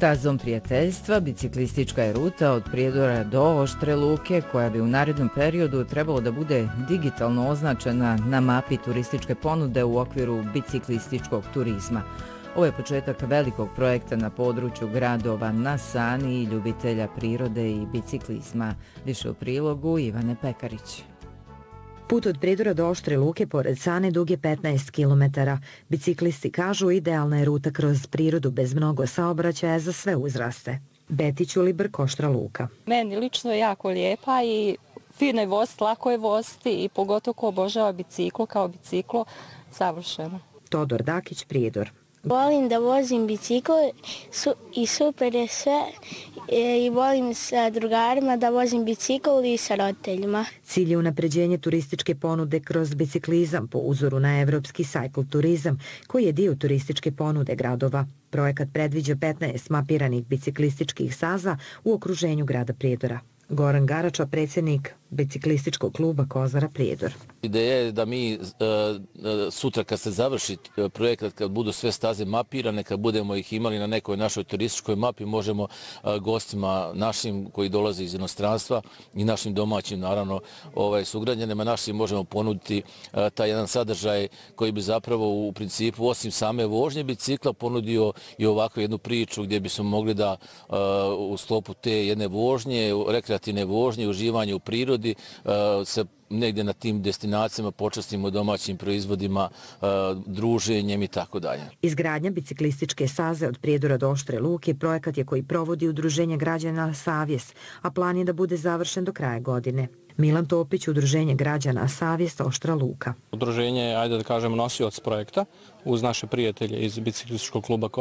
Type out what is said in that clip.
Stazom prijateljstva biciklistička je ruta od Prijedora do Oštre Luke koja bi u narednom periodu trebalo da bude digitalno označena na mapi turističke ponude u okviru biciklističkog turizma. Ovo je početak velikog projekta na području gradova na Sani i ljubitelja prirode i biciklizma. Više u prilogu Ivane Pekarić. Put od Prijedora do Oštre Luke pored Sane dug je 15 km. Biciklisti kažu idealna je ruta kroz prirodu bez mnogo saobraćaja za sve uzraste. Beti Ćulibrk, Oštra Luka. Meni lično je jako lijepa i fino je voziti, lako je voziti i pogotovo ko obožava biciklo kao biciklo, savršeno. Todor Dakić, Prijedor. Volim da vozim bicikl i super je sve i volim sa drugarima da vozim bicikl i sa roditeljima. Cilj je unapređenje turističke ponude kroz biciklizam po uzoru na evropski cycle turizam koji je dio turističke ponude gradova. Projekat predviđa 15 mapiranih biciklističkih staza u okruženju grada Prijedora. Goran Garača, predsjednik biciklističkog kluba Kozara Prijedor. Ideja je da mi sutra kad se završi projekat, kad budu sve staze mapirane, kad budemo ih imali na nekoj našoj turističkoj mapi, možemo gostima našim koji dolaze iz inostranstva i našim domaćim, naravno, sugrađanima našim možemo ponuditi taj jedan sadržaj koji bi zapravo u principu osim same vožnje bicikla ponudio i ovakvu jednu priču gdje bismo mogli da u sklopu te jedne vožnje, rekreativne vožnje, uživanje u prirodi, se negdje na tim destinacijama počastimo domaćim proizvodima, druženjem i tako dalje. Izgradnja biciklističke staze od Prijedora do Oštre Luke projekat je koji provodi Udruženje građana Savjest, a plan je da bude završen do kraja godine. Milan Topić, Udruženje građana Savjest, Oštra Luka. Udruženje je, ajde da kažemo, nosioc projekta uz naše prijatelje iz biciklističkog kluba